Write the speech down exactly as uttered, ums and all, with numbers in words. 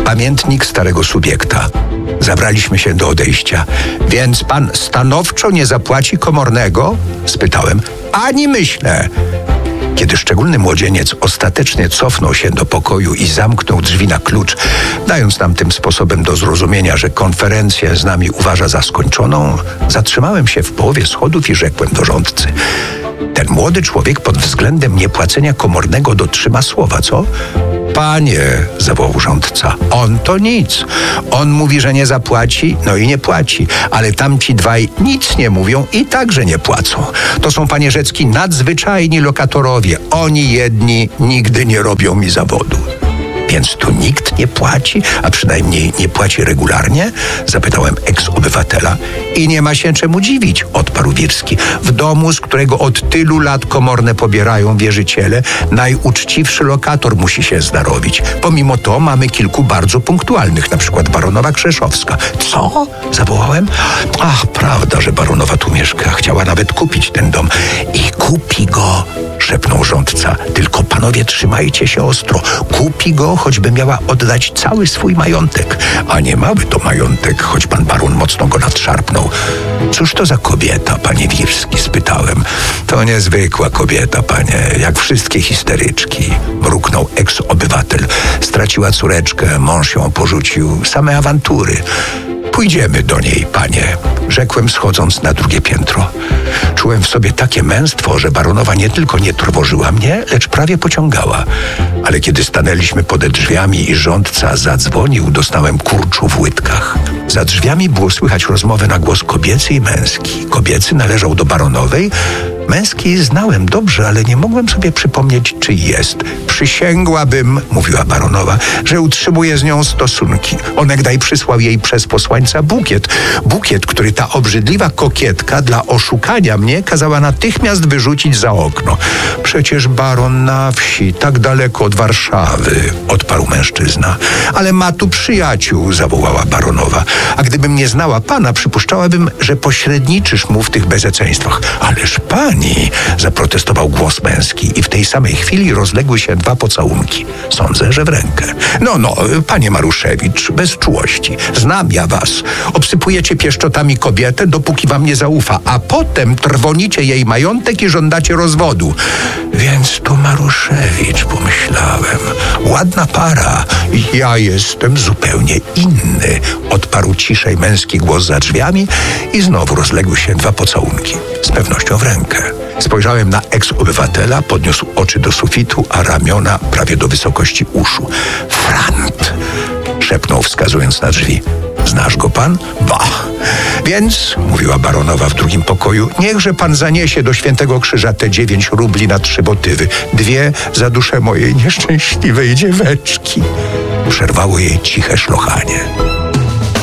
Pamiętnik starego subiekta. Zabraliśmy się do odejścia. Więc pan stanowczo nie zapłaci komornego? Spytałem. Ani myślę. Kiedy szczególny młodzieniec ostatecznie cofnął się do pokoju i zamknął drzwi na klucz, dając nam tym sposobem do zrozumienia, że konferencję z nami uważa za skończoną, zatrzymałem się w połowie schodów i rzekłem do rządcy. Ten młody człowiek pod względem niepłacenia komornego dotrzyma słowa, co? Panie, zawołał rządca, on to nic. On mówi, że nie zapłaci, no i nie płaci. Ale tamci dwaj nic nie mówią i także nie płacą. To są, panie Rzecki, nadzwyczajni lokatorowie. Oni jedni nigdy nie robią mi zawodu. Więc tu nikt nie płaci, a przynajmniej nie płaci regularnie? Zapytałem eks-obywatela. I nie ma się czemu dziwić, odparł Wirski. W domu, z którego od tylu lat komorne pobierają wierzyciele, najuczciwszy lokator musi się zdarowić. Pomimo to mamy kilku bardzo punktualnych, na przykład baronowa Krzeszowska. Co? Zawołałem. Ach, prawda, że baronowa tu mieszka. Chciała nawet kupić ten dom. I kupi go, szepnął rządca. Tylko panowie trzymajcie się ostro. Kupi go, choćby miała oddać cały swój majątek. A nie mały to majątek, choć pan baron mocno go nadszarpnął. Cóż to za kobieta, panie Wirski? Spytałem. To niezwykła kobieta, panie, jak wszystkie histeryczki. Mruknął eks-obywatel. Straciła córeczkę, mąż ją porzucił. Same awantury. Pójdziemy do niej, panie, rzekłem, schodząc na drugie piętro. Czułem w sobie takie męstwo, że baronowa nie tylko nie trwożyła mnie, lecz prawie pociągała. Ale kiedy stanęliśmy pode drzwiami i rządca zadzwonił, dostałem kurczu w łydkach. Za drzwiami było słychać rozmowę na głos kobiecy i męski. Kobiecy należał do baronowej, męski znałem dobrze, ale nie mogłem sobie przypomnieć, czy jest. Przysięgłabym, mówiła baronowa, że utrzymuje z nią stosunki. Onegdaj przysłał jej przez posłańca bukiet. Bukiet, który ta obrzydliwa kokietka dla oszukania mnie kazała natychmiast wyrzucić za okno. Przecież baron na wsi, tak daleko od Warszawy, odparł mężczyzna. Ale ma tu przyjaciół, zawołała baronowa. A gdybym nie znała pana, przypuszczałabym, że pośredniczysz mu w tych bezeceństwach. Ależ pani, zaprotestował głos męski i w tej samej chwili rozległy się dwa pocałunki. Sądzę, że w rękę. No, no, panie Maruszewicz, bez czułości. Znam ja was. Obsypujecie pieszczotami kobietę, dopóki wam nie zaufa, a potem trwonicie jej majątek i żądacie rozwodu. Więc to Maruszewicz, pomyślałem. Ładna para. Ja jestem zupełnie inny, odparł ciszej męski głos za drzwiami i znowu rozległy się dwa pocałunki. Z pewnością w rękę. Spojrzałem na eks-obywatela, podniósł oczy do sufitu, a ramiona prawie do wysokości uszu. Frant! Szepnął, wskazując na drzwi. Znasz go pan? Bah! Więc, mówiła baronowa w drugim pokoju, niechże pan zaniesie do Świętego Krzyża te dziewięć rubli na trzy botywy. Dwie za duszę mojej nieszczęśliwej dzieweczki. Przerwało jej ciche szlochanie.